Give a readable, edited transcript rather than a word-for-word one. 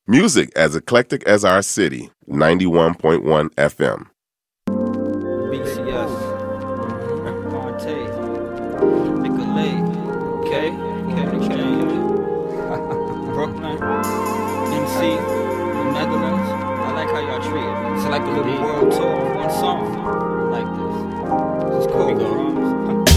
Music as eclectic as our city, 91.1 FM. BCS, Monte, Nicolay, K Exchange, Brooklyn, MC, the Netherlands. I like how y'all treat it. It's like a little world tour, one song.